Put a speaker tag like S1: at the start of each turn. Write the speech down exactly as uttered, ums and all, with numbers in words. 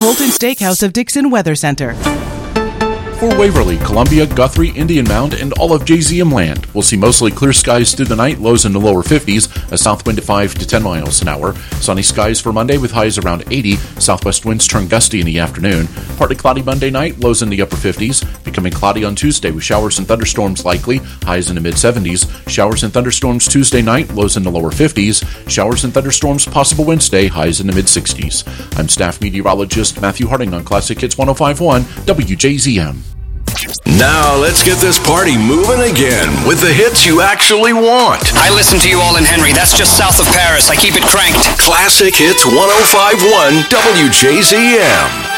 S1: Bolton Steakhouse of Dixon Weather Center.
S2: For Waverly, Columbia, Guthrie, Indian Mound, and all of J Z M land, we'll see mostly clear skies through the night, lows in the lower fifties, a south wind at five to ten miles an hour. Sunny skies for Monday with highs around eighty. Southwest winds turn gusty in the afternoon. Partly cloudy Monday night, lows in the upper fifties. Becoming cloudy on Tuesday with showers and thunderstorms likely, highs in the mid seventies. Showers and thunderstorms Tuesday night, lows in the lower fifties. Showers and thunderstorms possible Wednesday, highs in the mid sixties. I'm staff meteorologist Matthew Harding on Classic Hits one oh five point one W J Z M.
S3: Now let's get this party moving again with the hits you actually want.
S4: I listen to you all in Henry. That's just south of Paris. I keep it cranked.
S3: Classic Hits one oh five point one W J Z M.